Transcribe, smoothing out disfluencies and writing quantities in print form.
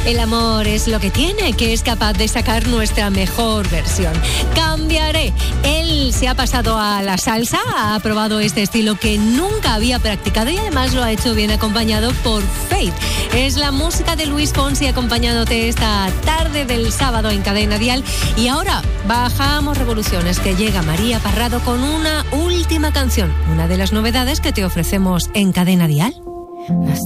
El amor es lo que tiene, que es capaz de sacar nuestra mejor versión. Cambiaré. Él se ha pasado a la salsa, ha probado este estilo que nunca había practicado y además lo ha hecho bien acompañado por Faith. Es la música de Luis Fonsi acompañándote esta tarde del sábado en Cadena Dial. Y ahora bajamos revoluciones, que llega María Parrado con una última canción, una de las novedades que te ofrecemos en Cadena Dial. No